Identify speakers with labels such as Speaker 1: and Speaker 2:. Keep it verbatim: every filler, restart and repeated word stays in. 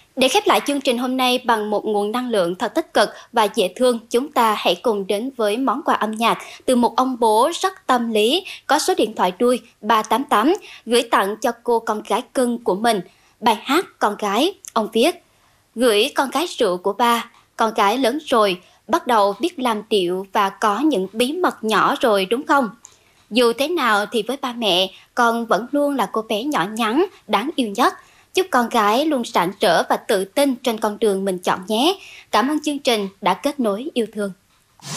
Speaker 1: Để khép lại chương trình hôm nay bằng một nguồn năng lượng thật tích cực và dễ thương, chúng ta hãy cùng đến với món quà âm nhạc từ một ông bố rất tâm lý, có số điện thoại đuôi ba tám tám, gửi tặng cho cô con gái cưng của mình. Bài hát Con Gái, ông viết: gửi con gái rượu của ba, con gái lớn rồi, bắt đầu biết làm điệu và có những bí mật nhỏ rồi đúng không? Dù thế nào thì với ba mẹ, con vẫn luôn là cô bé nhỏ nhắn, đáng yêu nhất. Chúc con gái luôn rạng rỡ và tự tin trên con đường mình chọn nhé. Cảm ơn chương trình đã kết nối yêu thương.